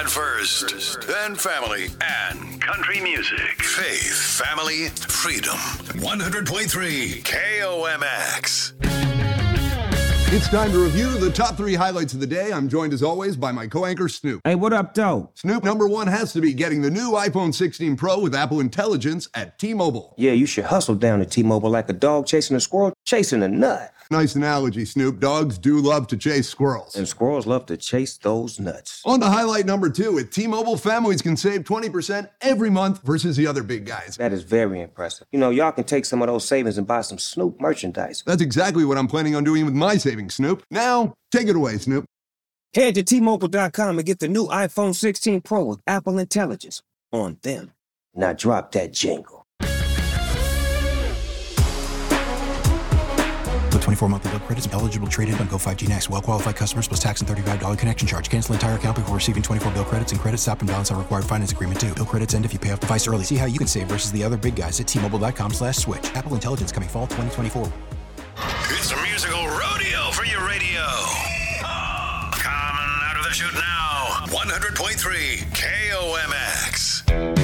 God first, then family and country music. Faith, family, freedom. 100.3 KOMX. It's time to review the top 3 highlights of the day. I'm joined as always by my co-anchor Snoop. Hey, what up, though? Snoop, number 1 has to be getting the new iPhone 16 Pro with Apple Intelligence at T-Mobile. Yeah, you should hustle down to T-Mobile like a dog chasing a squirrel, chasing a nut. Nice analogy, Snoop. Dogs do love to chase squirrels. And squirrels love to chase those nuts. On to highlight number 2. At T-Mobile, families can save 20% every month versus the other big guys. That is very impressive. You know, y'all can take some of those savings and buy some Snoop merchandise. That's exactly what I'm planning on doing with my savings, Snoop. Now, take it away, Snoop. Head to T-Mobile.com and get the new iPhone 16 Pro with Apple Intelligence on them. Now drop that jingle. With 24 monthly bill credits, eligible trade-in on Go 5G Next. Well-qualified customers plus tax and $35 connection charge. Cancel entire account before receiving 24 bill credits and credit stop and balance on required finance agreement due. Bill credits end if you pay off device early. See how you can save versus the other big guys at T-Mobile.com/switch. Apple Intelligence coming fall 2024. It's a musical rodeo for your radio. Coming out of the chute now. 100.3 KOMX.